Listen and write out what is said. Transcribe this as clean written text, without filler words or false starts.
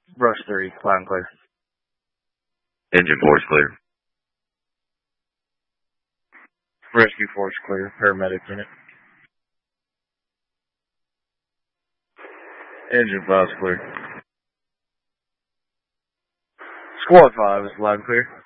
Brush 3, loud and clear. Engine 4 is clear. Rescue 4 is clear. Paramedic unit. Engine 5 is clear. Squad 5 is loud and clear.